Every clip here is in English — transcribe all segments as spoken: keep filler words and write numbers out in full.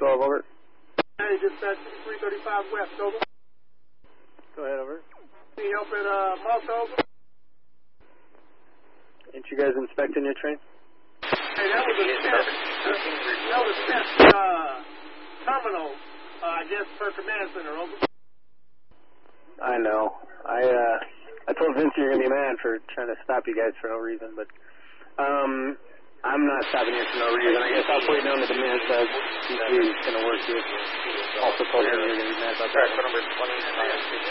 twelve, over. Hey, dispatch three thirty-five West, over. Go ahead, over. Any help at uh, Malta, over? Ain't you guys inspecting your train? Hey, that was a test. That was a test uh, terminal, uh, I guess, per command center, over. I know. I uh, I told Vince you're going to be mad for trying to stop you guys for no reason, but um, I'm not stopping you for no reason. I guess I'll put you down to the minutes as C P is going to work here. Also told him you're going to be mad about that. Number twenty-five,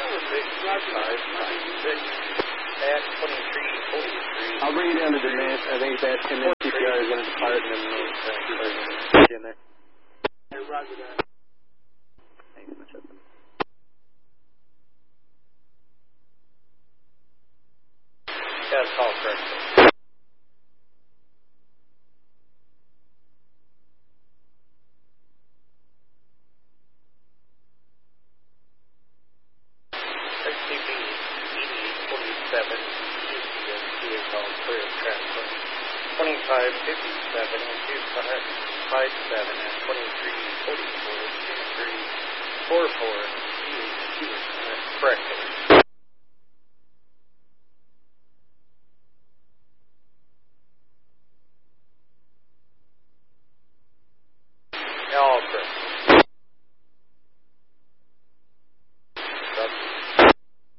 six, at twenty-three forty-three. I'll bring you down to the minutes. I think that ten minutes C P R is going to depart and then we'll get you in there. Hey, roger that. Thanks so much. Yeah, call correct. twenty-five fifty-seven, two five seven, and twenty-three forty-four, two three four four, correct.